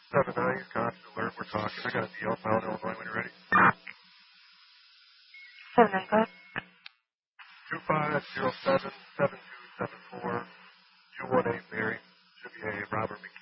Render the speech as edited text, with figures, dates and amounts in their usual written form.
7-9, constant alert. We're talking. I got a deal. Mount Illinois when you're ready. 7-9, go ahead. 2507-7274. 218 Mary. Should be a Robert McKee.